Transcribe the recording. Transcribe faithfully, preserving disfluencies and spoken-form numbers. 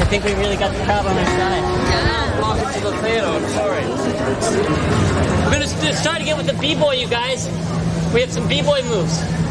think we really got the crowd on our side. Yeah. Welcome to the theater, I'm sorry. We're gonna start again with the b-boy, you guys. We have some b-boy moves.